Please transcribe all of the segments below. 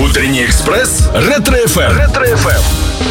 Утренний экспресс Ретро-ФМ. Ретро-ФМ.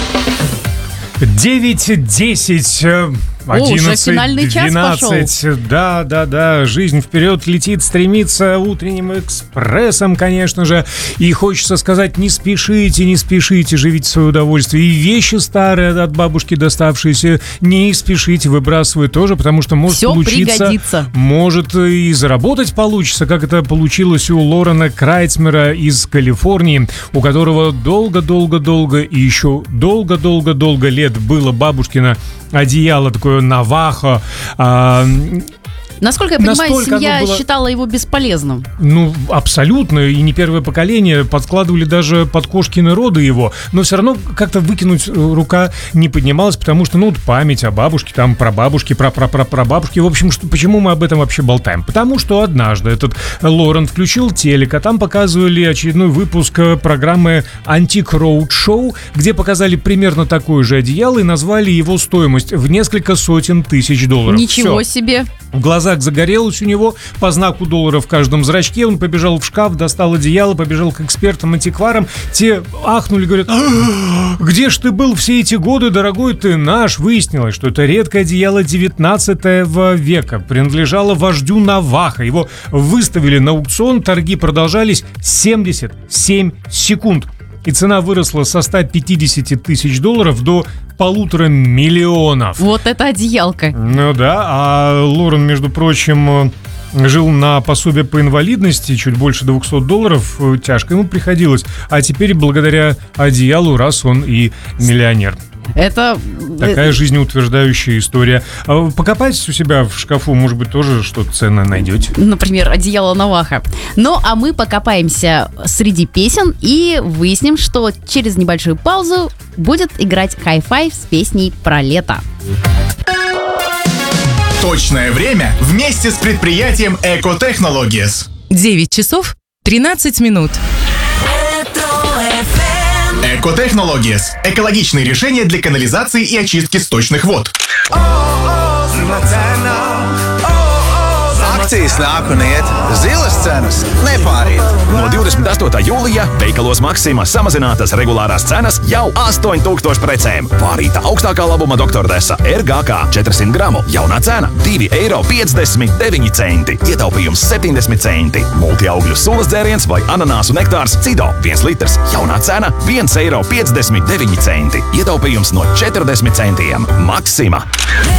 9:10. 11, финальный час 12. Да. Жизнь вперед летит, стремится утренним экспрессом, конечно же. И хочется сказать, не спешите, живите в свое удовольствие. И вещи старые от бабушки доставшиеся, не спешите выбрасывать тоже, потому что может Всё получиться. пригодится. Может и заработать получится, как это получилось у Лорена Крайцмера из Калифорнии, у которого долго и еще долго лет было бабушкино одеяло такое навахо. Насколько я понимаю, Настолько семья оно было- считала его бесполезным. Ну, абсолютно, и не первое поколение подкладывали даже под кошкины роды его, но все равно как-то выкинуть рука не поднималась, потому что, вот память о бабушке, там, прабабушке, прапрапрапрабабушке. В общем, почему мы об этом вообще болтаем? Потому что однажды этот Лорен включил телек, а там показывали очередной выпуск программы «Антик Роуд Шоу», где показали примерно такое же одеяло и назвали его стоимость в несколько сотен тысяч долларов. Ничего Всё. себе. В глазах загорелось у него, по знаку доллара в каждом зрачке. Он побежал в шкаф, достал одеяло, побежал к экспертам-антикварам. Те ахнули, говорят: где ж ты был все эти годы, дорогой ты наш? Выяснилось, что это редкое одеяло 19 века. Принадлежало вождю Наваха. Его выставили на аукцион, торги продолжались 77 секунд. И цена выросла со 150 тысяч долларов до 1,5 миллиона. Вот это одеялка. Ну да, а Лорен, между прочим, жил на пособие по инвалидности, чуть больше 200 долларов, тяжко ему приходилось. А теперь, благодаря одеялу, раз он и миллионер. Это... Такая жизнеутверждающая история. Покопайтесь у себя в шкафу, может быть, тоже что-то ценное найдете. Например, одеяло Наваха. Ну, а мы покопаемся среди песен и выясним, что через небольшую паузу будет играть Hi-Fi с песней про лето. Точное время вместе с предприятием Eco Technologies. 9 часов 13 минут. Eco Technologies – экологичные решения для канализации и очистки сточных вод. Akcijas nāk un iet, zilas cenas nepāriet. No 28. jūlija veikalos Maxima samazinātas regulārās cenas jau 8000 precēm. Pārīta augstākā labuma Doktordesa RGK 400 gramu. Jaunā cena - 2,59 eiro. Ietaupījums 70 centi. Multiaugļu sulas dzēriens vai ananāsu nektārs Cido 1 litrs. Jaunā cena - 1,59 eiro. Ietaupījums no 40 centiem. Maxima.